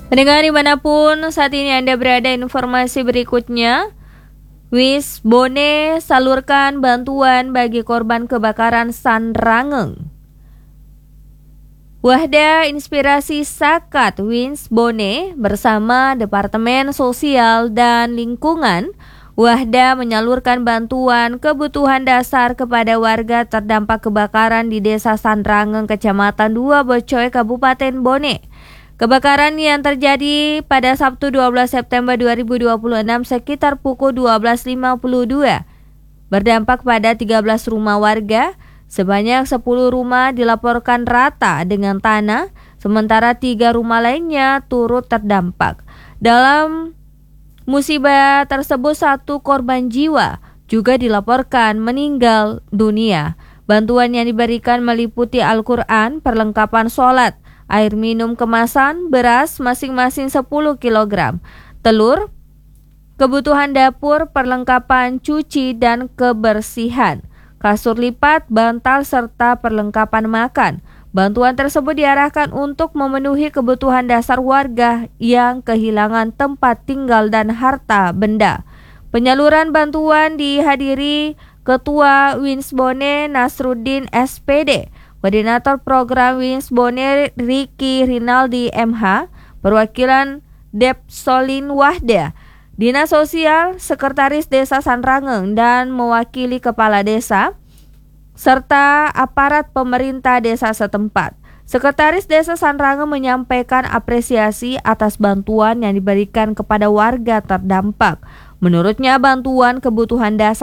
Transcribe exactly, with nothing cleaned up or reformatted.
Pendengar dimanapun saat ini Anda berada, informasi berikutnya. Wis Bone salurkan bantuan bagi korban kebakaran Sanrangeng. Wahda Inspirasi Sakat Wins Bone bersama Departemen Sosial dan Lingkungan Wahda menyalurkan bantuan kebutuhan dasar kepada warga terdampak kebakaran di Desa Sanrangeng, Kecamatan Dua Bocoy, Kabupaten Bone. Kebakaran yang terjadi pada Sabtu dua belas September dua ribu dua puluh enam sekitar pukul dua belas lima puluh dua berdampak pada tiga belas rumah warga. Sebanyak sepuluh rumah dilaporkan rata dengan tanah, sementara tiga rumah lainnya turut terdampak. Dalam musibah tersebut satu korban jiwa juga dilaporkan meninggal dunia. Bantuan yang diberikan meliputi Al-Quran, perlengkapan sholat, air minum kemasan, beras masing-masing sepuluh kilogram, telur, kebutuhan dapur, perlengkapan cuci dan kebersihan, kasur lipat, bantal, serta perlengkapan makan. Bantuan tersebut diarahkan untuk memenuhi kebutuhan dasar warga yang kehilangan tempat tinggal dan harta benda. Penyaluran bantuan dihadiri Ketua Wins Bone Nasruddin S P D, Koordinator Program Wins Bone Riki Rinaldi M H, perwakilan Depsolin Wahda, Dinas Sosial, Sekretaris Desa Sanrangeng, dan mewakili Kepala Desa, serta aparat pemerintah desa setempat. Sekretaris Desa Sanrangeng menyampaikan apresiasi atas bantuan yang diberikan kepada warga terdampak. Menurutnya, bantuan kebutuhan dasar